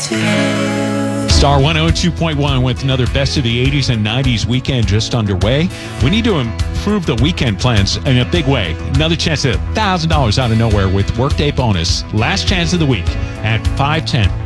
Star 102.1 with another Best of the 80s and 90s weekend just underway. We need to improve the weekend plans in a big way. Another chance at $1,000 out of nowhere with Workday Bonus. Last chance of the week at 5:10.